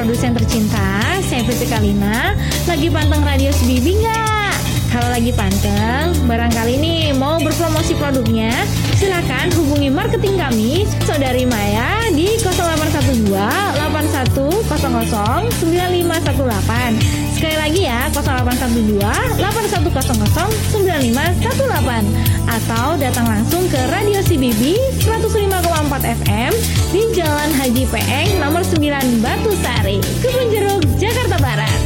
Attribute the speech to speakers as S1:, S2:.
S1: produsen tercinta, saya Fitri Kalina. Lagi panteng radio Bibi nggak? Kalau lagi panteng, barangkali nih mau berpromosi produknya, silakan hubungi marketing kami, Saudari Maya di 0812 8100 9518. Sekali lagi ya, 0812 8100 9518. Atau datang langsung ke Radio CBB 105,4 FM di Jalan Haji Peeng nomor 9 Batu Sari, Kebun Jeruk, Jakarta Barat.